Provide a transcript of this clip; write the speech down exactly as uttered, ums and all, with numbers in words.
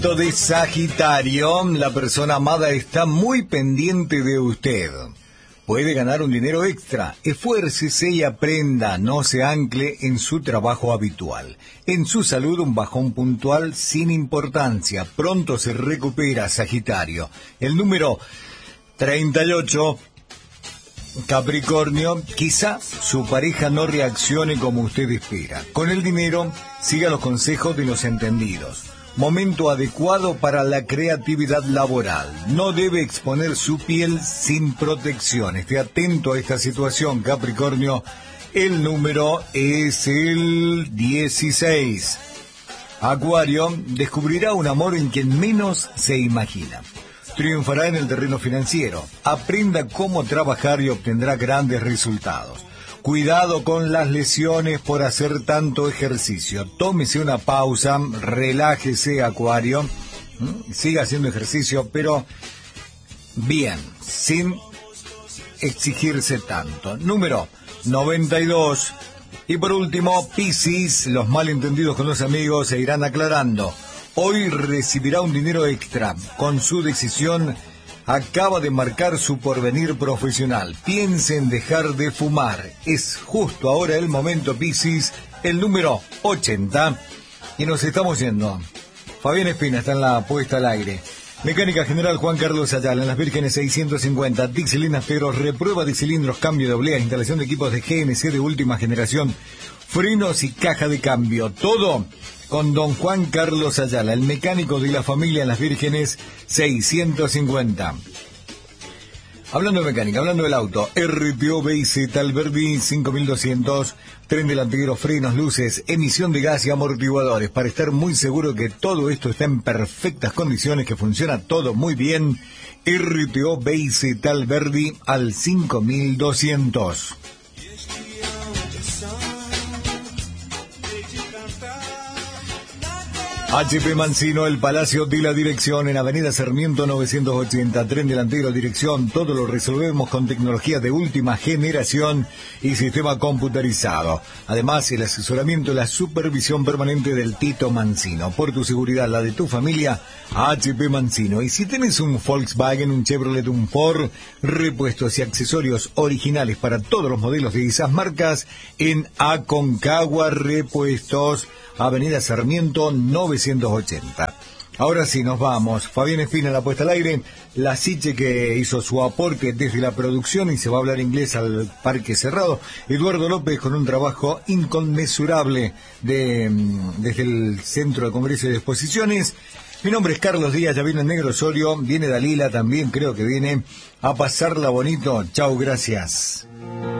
De Sagitario, la persona amada está muy pendiente de usted. Puede ganar un dinero extra. Esfuércese y aprenda, no se ancle en su trabajo habitual. En su salud, un bajón puntual sin importancia. Pronto se recupera, Sagitario. El número treinta y ocho, Capricornio, quizá su pareja no reaccione como usted espera. Con el dinero, siga los consejos de los entendidos. Momento adecuado para la creatividad laboral. No debe exponer su piel sin protección. Esté atento a esta situación, Capricornio. El número es el dieciséis. Acuario, descubrirá un amor en quien menos se imagina. Triunfará en el terreno financiero. Aprenda cómo trabajar y obtendrá grandes resultados. Cuidado con las lesiones por hacer tanto ejercicio. Tómese una pausa, relájese, Acuario. ¿Mm? Siga haciendo ejercicio, pero bien, sin exigirse tanto. Número noventa y dos. Y por último, Piscis, los malentendidos con los amigos se irán aclarando. Hoy recibirá un dinero extra. Con su decisión acaba de marcar su porvenir profesional. Piense en dejar de fumar. Es justo ahora el momento, Piscis. El número ochenta. Y nos estamos yendo. Fabián Espina está en la puesta al aire. Mecánica General Juan Carlos Ayala, en Las Vírgenes seiscientos cincuenta. Dixilin Feros, reprueba de cilindros, cambio de obleas, instalación de equipos de G N C de última generación, frenos y caja de cambio. Todo con don Juan Carlos Ayala, el mecánico de la familia en Las Vírgenes seiscientos cincuenta. Hablando de mecánica, hablando del auto, R T O B I Z Alberdi cinco mil doscientos, tren delantero, frenos, luces, emisión de gas y amortiguadores. Para estar muy seguro que todo esto está en perfectas condiciones, que funciona todo muy bien, R T O B I Z Alberdi al cinco mil doscientos. H P Mancino, el Palacio de la Dirección, en Avenida Sarmiento novecientos ochenta, tren delantero, dirección, todo lo resolvemos con tecnología de última generación y sistema computarizado. Además, el asesoramiento y la supervisión permanente del Tito Mancino. Por tu seguridad, la de tu familia, H P Mancino. Y si tienes un Volkswagen, un Chevrolet, un Ford, repuestos y accesorios originales para todos los modelos de esas marcas, en Aconcagua Repuestos, Avenida Sarmiento novecientos ochenta. Ahora sí, nos vamos. Fabián Espina, la puesta al aire. La Siche, que hizo su aporte desde la producción y se va a hablar inglés al Parque Cerrado. Eduardo López, con un trabajo inconmensurable de, desde el Centro de Congreso y de Exposiciones. Mi nombre es Carlos Díaz, ya viene el Negro Osorio, viene Dalila también, creo que viene a pasarla bonito. Chau, gracias.